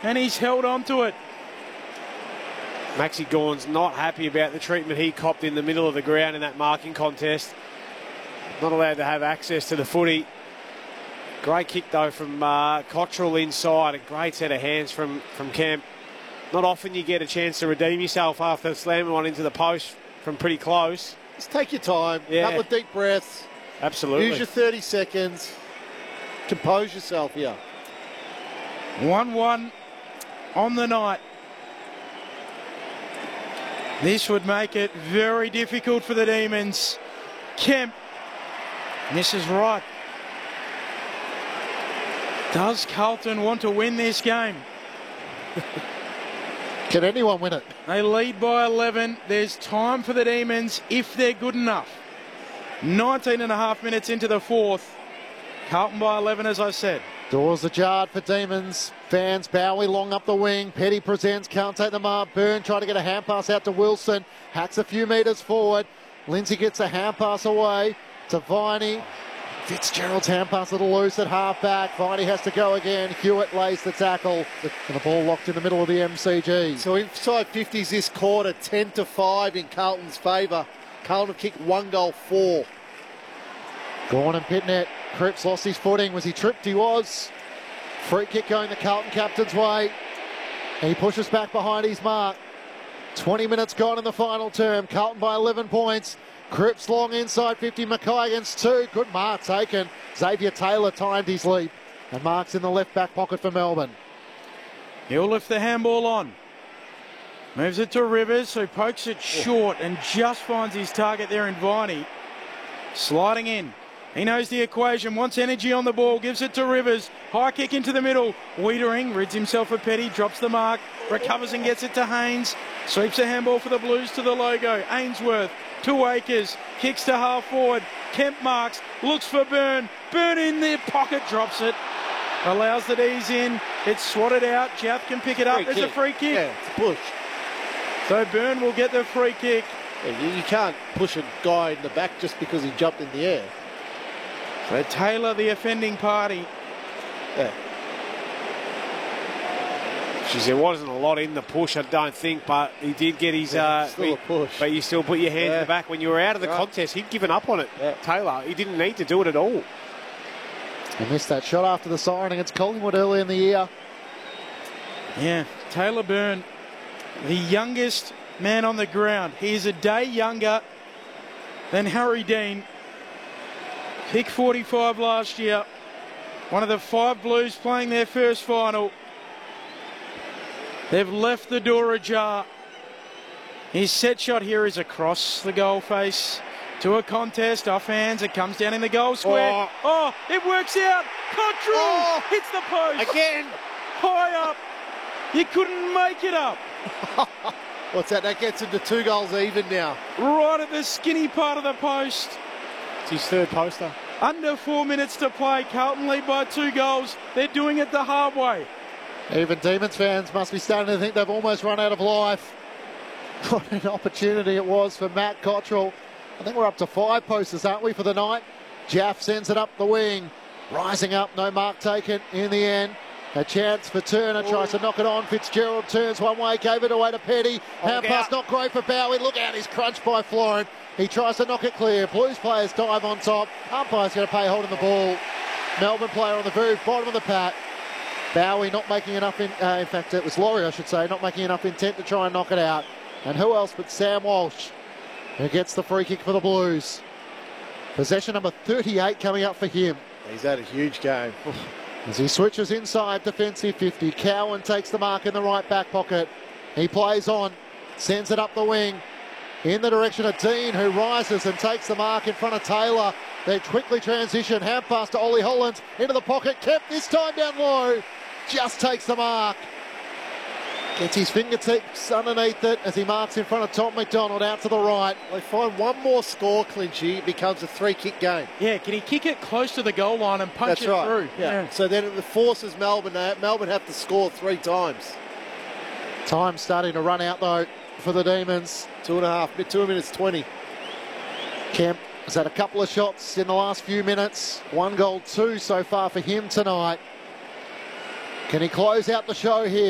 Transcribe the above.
and he's held on to it. Maxi Gawn's not happy about the treatment he copped in the middle of the ground in that marking contest. Not allowed to have access to the footy. Great kick, though, from Cottrell inside. A great set of hands from Kemp. Not often you get a chance to redeem yourself after slamming one into the post from pretty close. Just take your time. Yeah. Couple of deep breaths. Absolutely. Use your 30 seconds. Compose yourself here. 1-1 on the night. This would make it very difficult for the Demons. Kemp, this is right. Does Carlton want to win this game? Can anyone win it? They lead by 11. There's time for the Demons if they're good enough. 19 and a half minutes into the fourth. Carlton by 11, as I said. Doors ajar for Demons. Fans, Bowie long up the wing. Petty presents, can't take the mark. Byrne trying to get a hand pass out to Wilson. Hacks a few metres forward. Lindsay gets a hand pass away to Viney. Fitzgerald's hand pass a little loose at half-back. Viney has to go again. Hewitt lays the tackle. And the ball locked in the middle of the MCG. So inside 50s this quarter, 10-5 in Carlton's favour. Carlton have kicked 1 goal, 4. Gawn and Pitnet. Cripps lost his footing. Was he tripped? He was. Free kick going the Carlton captain's way. And he pushes back behind his mark. 20 minutes gone in the final term. Carlton by 11 points. Cripps long inside 50. Mackay against 2. Good mark taken. Xavier Taylor timed his leap. And marks in the left back pocket for Melbourne. He'll lift the handball on. Moves it to Rivers, who pokes it short and just finds his target there in Viney. Sliding in. He knows the equation, wants energy on the ball, gives it to Rivers. High kick into the middle. Wiedering rids himself of Petty, drops the mark, recovers and gets it to Haynes. Sweeps a handball for the Blues to the logo. Ainsworth to Akers, kicks to half forward. Kemp marks, looks for Byrne. Byrne in their pocket, drops it. Allows the D's in. It's swatted out. Jaff can pick it up. There's a free kick. Yeah, it's a push. So Byrne will get the free kick. Yeah, you can't push a guy in the back just because he jumped in the air. So Taylor, the offending party. Yeah. There wasn't a lot in the push, I don't think, but he did get his... still a push. But you still put your hand in the back. When you were out of the contest, he'd given up on it, Taylor. He didn't need to do it at all. He missed that shot after the siren against Collingwood early in the year. Yeah, Taylor Byrne, the youngest man on the ground. He is a day younger than Harry Dean. Pick 45 last year. One of the 5 Blues playing their first final. They've left the door ajar. His set shot here is across the goal face to a contest. Off hands. It comes down in the goal square. Oh, it works out. Cottrell hits the post. Again. High up. You couldn't make it up. What's that? That gets into 2 goals even now. Right at the skinny part of the post. It's his third poster. Under 4 minutes to play. Carlton lead by 2 goals. They're doing it the hard way. Even Demons fans must be starting to think they've almost run out of life. What an opportunity it was for Matt Cottrell. I think we're up to 5 posters, aren't we, for the night? Jaff sends it up the wing. Rising up, no mark taken in the end. A chance for Turner, tries to knock it on. Fitzgerald turns one way, gave it away to Petty. Hand pass not great for Bowie. Look out, he's crunched by Florent. He tries to knock it clear. Blues players dive on top. Umpire's going to pay holding the ball. Melbourne player on the very bottom of the pack. Bowie not making enough, in fact it was Laurie I should say, not making enough intent to try and knock it out. And who else but Sam Walsh, who gets the free kick for the Blues. Possession number 38 coming up for him. He's had a huge game. As he switches inside defensive 50, Cowan takes the mark in the right back pocket. He plays on, sends it up the wing in the direction of Dean, who rises and takes the mark in front of Taylor. They quickly transition, hand pass to Ollie Hollands into the pocket, kept this time down low, just takes the mark. Gets his fingertips underneath it as he marks in front of Tom McDonald out to the right. They find one more score, Clinchy. It becomes a 3-kick game. Yeah, can he kick it close to the goal line and punch it through? Yeah. So then it forces Melbourne. Melbourne have to score 3 times. Time starting to run out though for the Demons. 2 minutes 20. Kemp has had a couple of shots in the last few minutes. 1 goal, 2 so far for him tonight. Can he close out the show here?